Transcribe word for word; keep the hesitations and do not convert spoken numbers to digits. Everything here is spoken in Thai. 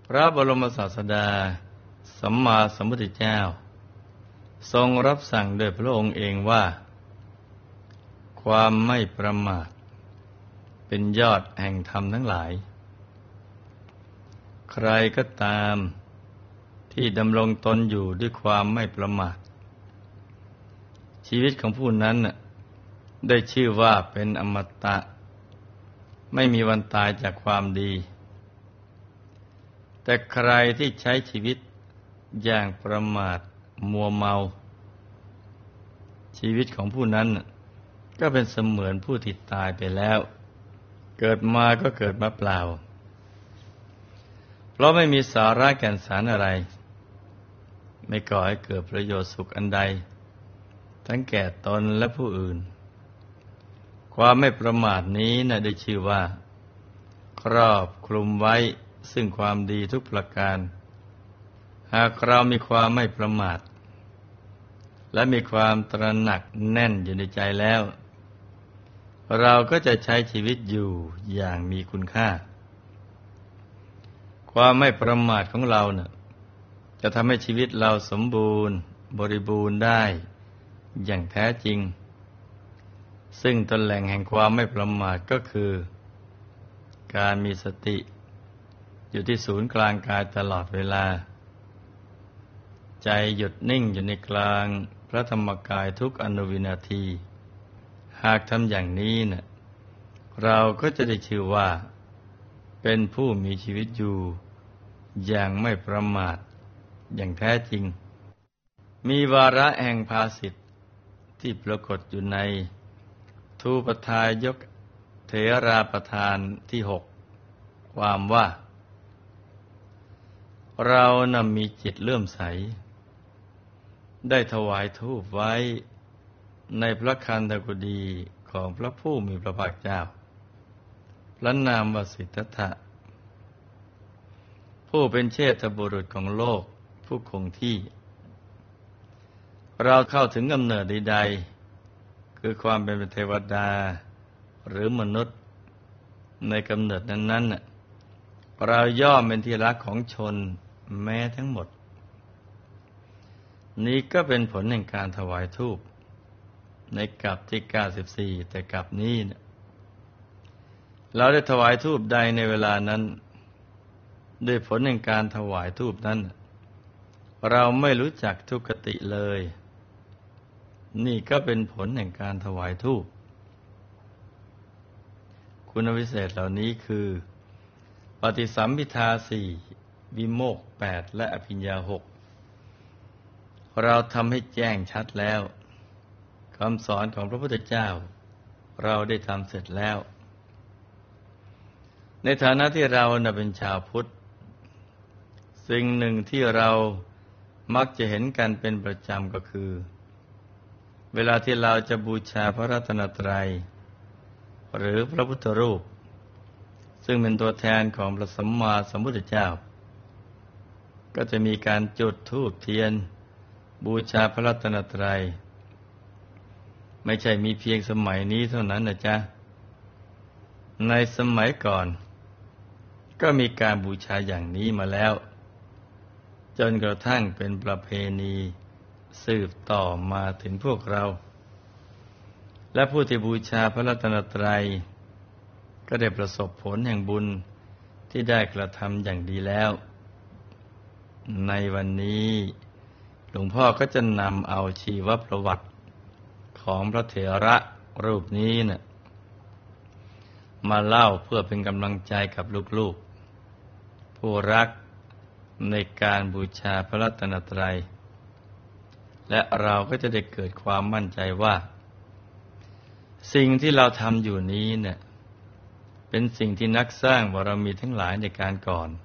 พระบรมศาสดาสัมมาสัมพุทธเจ้าทรงรับสั่งโดยพระองค์เองว่าความไม่ประมาทเป็นยอดแห่งธรรมทั้งหลายใครก็ตามที่ดำรงตนอยู่ด้วยความไม่ประมาทชีวิตของผู้นั้นได้ชื่อว่าเป็นอมตะไม่มีวันตายจากความดีแต่ใครที่ใช้ชีวิตอย่างประมาทมัวเมาชีวิตของผู้นั้นก็เป็นเสมือนผู้ที่ตายไปแล้วเกิดมาก็เกิดมาเปล่าเพราะไม่มีสาระแก่นสารอะไรไม่ก่อให้เกิดประโยชน์สุขอันใดทั้งแก่ตนและผู้อื่นความไม่ประมาทนี้นะได้ชื่อว่าครอบคลุมไว้ซึ่งความดีทุกประการหากเรามีความไม่ประมาทและมีความตระหนักแน่นอยู่ในใจแล้วเราก็จะใช้ชีวิตอยู่อย่างมีคุณค่าความไม่ประมาทของเราเนี่ยจะทำให้ชีวิตเราสมบูรณ์บริบูรณ์ได้อย่างแท้จริงซึ่งต้นแหล่งแห่งความไม่ประมาทก็คือการมีสติอยู่ที่ศูนย์กลางกายตลอดเวลาใจหยุดนิ่งอยู่ในกลางพระธรรมกายทุกอนุวินาทีหากทำอย่างนี้เนี่ยเราก็จะได้ชื่อว่าเป็นผู้มีชีวิตอยู่อย่างไม่ประมาทอย่างแท้จริงมีวาระแห่งภาษิตที่ปรากฏอยู่ในทูปทายกเถราประธานที่หกความว่าเรานำมีจิตเลื่อมใสได้ถวายธูปไว้ในพระคันธกุฎีของพระผู้มีพระภาคเจ้าพระนามวสิทธัตถะผู้เป็นเชษฐบุรุษของโลกผู้คงที่เราเข้าถึงกำเนิดใดๆคือความเป็นเทวดาหรือมนุษย์ในกำเนิดนั้นๆเราย่อมเป็นที่รักของชนแม้ทั้งหมดนี้ก็เป็นผลแห่งการถวายธูปในกลับที่เก้าสิบสี่แต่กลับนี้เนี่ยเราได้ถวายธูปใดในเวลานั้นด้วยผลแห่งการถวายธูปนั้นเราไม่รู้จักทุกขติเลยนี่ก็เป็นผลแห่งการถวายธูปคุณวิเศษเหล่านี้คือปฏิสัมภิทาสี่วิโมกข์แปดและอภิญญาหกเราทำให้แจ้งชัดแล้วคำสอนของพระพุทธเจ้าเราได้ทำเสร็จแล้วในฐานะที่เราเป็นชาวพุทธสิ่งหนึ่งที่เรามักจะเห็นกันเป็นประจำก็คือเวลาที่เราจะบูชาพระรัตนตรัยหรือพระพุทธรูปซึ่งเป็นตัวแทนของพระสัมมาสัมพุทธเจ้าก็จะมีการจุดธูปเทียนบูชาพระรัตนตรัยไม่ใช่มีเพียงสมัยนี้เท่านั้นนะจ๊ะในสมัยก่อนก็มีการบูชาอย่างนี้มาแล้วจนกระทั่งเป็นประเพณีสืบต่อมาถึงพวกเราและผู้ที่บูชาพระรัตนตรัยก็ได้ประสบผลแห่งบุญที่ได้กระทำอย่างดีแล้วในวันนี้หลวงพ่อก็จะนำเอาชีวประวัติของพระเถระรูปนี้นะ่ะมาเล่าเพื่อเป็นกำลังใจกับลูกๆผู้รักในการบูชาพระรัตนตรัยและเราก็จะได้เกิดความมั่นใจว่าสิ่งที่เราทำอยู่นี้เนี่ยเป็นสิ่งที่นักสร้างบารมีทั้งหลายในการก่อน